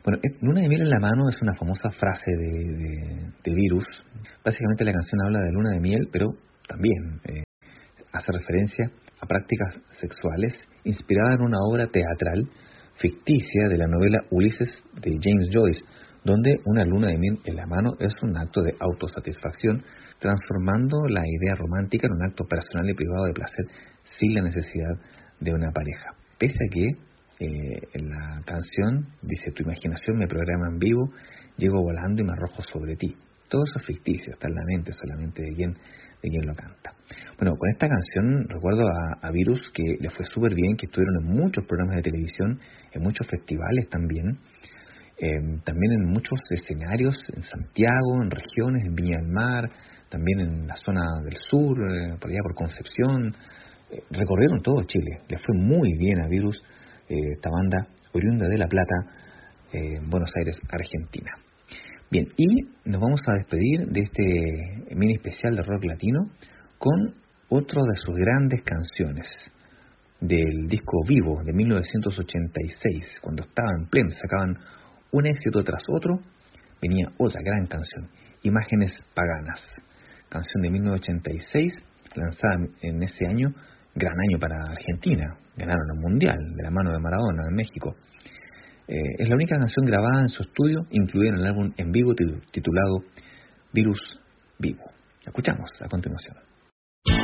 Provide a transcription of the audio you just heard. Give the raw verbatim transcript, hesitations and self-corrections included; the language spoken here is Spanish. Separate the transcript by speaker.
Speaker 1: Bueno, eh, Luna de miel en la mano es una famosa frase de, de, de Virus. Básicamente la canción habla de luna de miel, pero también eh, hace referencia a prácticas sexuales inspirada en una obra teatral ficticia de la novela Ulises de James Joyce, donde una luna de miel en la mano es un acto de autosatisfacción, transformando la idea romántica en un acto personal y privado de placer sin la necesidad de una pareja. Pese a que eh, en la canción dice: tu imaginación me programa en vivo, llego volando y me arrojo sobre ti. Todo eso es ficticio, está en la mente solamente de quien, de quien lo canta. Bueno, con esta canción recuerdo a, a Virus que le fue súper bien, que estuvieron en muchos programas de televisión, en muchos festivales también, eh, también en muchos escenarios, en Santiago, en regiones, en Viña del Mar, también en la zona del sur, eh, por allá por Concepción, eh, recorrieron todo Chile. Le fue muy bien a Virus, eh, esta banda oriunda de La Plata, eh, en Buenos Aires, Argentina. Bien, y nos vamos a despedir de este mini especial de rock latino con otro de sus grandes canciones del disco Vivo de mil novecientos ochenta y seis, cuando estaba en pleno, sacaban un éxito tras otro, venía otra gran canción, Imágenes Paganas, canción de mil novecientos ochenta y seis, lanzada en ese año, gran año para Argentina, ganaron el Mundial de la mano de Maradona en México. Eh, es la única canción grabada en su estudio, incluida en el álbum en vivo titulado Virus Vivo. La escuchamos a continuación.